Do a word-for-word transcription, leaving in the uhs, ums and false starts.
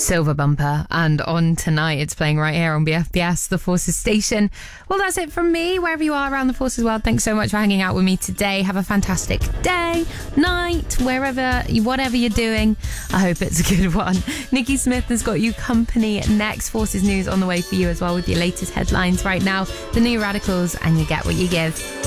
Silver Bumper, and on tonight it's playing right here on B F B S, the Forces station. Well, that's it from me. Wherever you are around the Forces world, thanks so much for hanging out with me today. Have a fantastic day, night, wherever, whatever you're doing. I hope it's a good one. Nikki Smith has got you company next. Forces News on the way for you as well with your latest headlines right now. The New Radicals, and you get what you give.